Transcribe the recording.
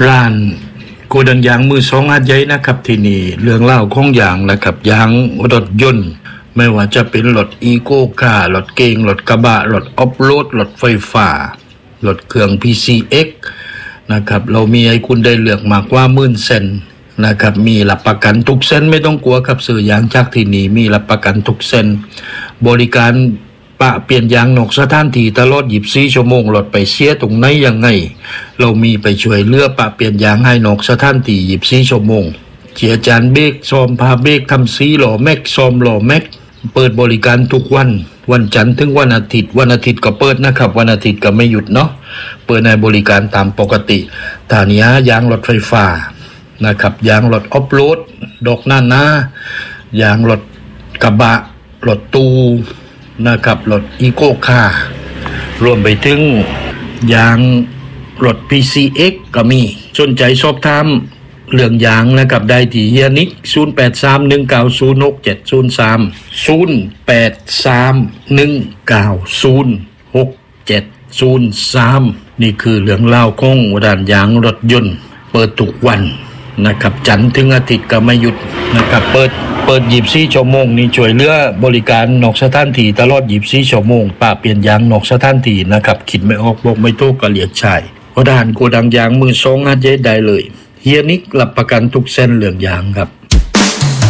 ร้านโกดังยางมือสองอาดใหญ่นะครับที่นี่เรื่องเล่าของยางนะครับยางรถยนต์ไม่ว่าจะเป็นรถอีโก้คาร์รถเก๋งรถกระบะรถออฟโรดรถไฟฟ้ารถเครื่อง PCX นะครับเรามีให้คุณได้เลือกมากกว่า10,000 เส้นนะครับมีรับประกันทุกเส้นไม่ต้องกลัวครับซื้อยางจากที่นี่มีรับประกันทุกเส้นบริการปะเปลี่ยนยางนอกสถานที่ตลอด24 ชั่วโมงรถไปเสียตรงไหนยังไงเรามีไปช่วยเหลือปะเปลี่ยนยางให้นอกสถานที่24 ชั่วโมงเจียจานเบรกซ่อมพาเบรกทำสีหล่อแม็กซ่อมหล่อแม็กเปิดบริการทุกวันจันทร์ถึงวันอาทิตย์ก็เปิดนะครับวันอาทิตย์ก็ไม่หยุดเนาะเปิดในบริการตามปกติฐานียางรถไฟฟ้านะครับยางรถออฟโรดดอกหน้ายางรถกระบะรถตูนะครับรถอีโก้คาร์รวมไปถึงยางรถ PCX ก็มีสนใจสอบถามเรื่องยางนะครับได้ที่เฮียนิก0831906703นี่คือเรื่องเล่าของร้านยางรถยนต์เปิดทุกวันนะครับจันทร์ถึงอาทิตย์ก็ไม่หยุดนะครับเปิด24 ชั่วโมงนี่ช่วยเหลือบริการนอกสถานที่ตลอด24 ชั่วโมงปะเปลี่ยนยางนอกสถานที่นะครับคิดไม่ออกบอกไม่ถูกก็เรียกชายร้านโกดังยางมือสองอาดใหญ่ได้เลยเฮียนิกรับประกันทุกเส้นเรื่องยางครับ